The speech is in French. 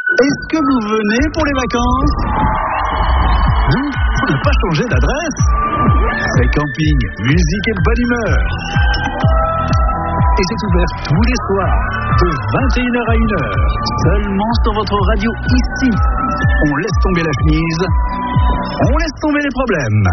Est-ce que vous venez pour les vacances? On n'a pas changé d'adresse. C'est camping, musique et bonne humeur. Et c'est ouvert tous les soirs, de 21h à 1h, seulement sur votre radio ici. On laisse tomber la chemise, on laisse tomber les problèmes.